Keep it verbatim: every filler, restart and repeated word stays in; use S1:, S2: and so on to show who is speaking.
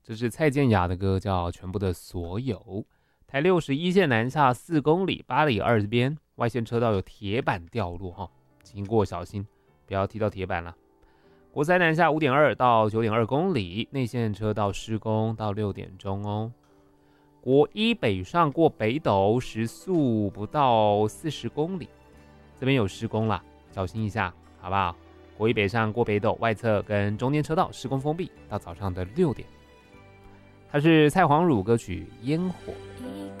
S1: 这是蔡健雅的歌，叫《全部的所有》。台六十一线南下四公里，八里二边外线车道有铁板掉落哈，经过小心，不要踢到铁板了。国三南下五点二到九点二公里，内线车道施工到六点钟哦。国一北上过北斗，时速不到四十公里，这边有施工啦，小心一下，好不好？国一北上过北斗，外侧跟中间车道施工封闭到早上的六点。它是蔡黄汝歌曲《烟火》。
S2: 一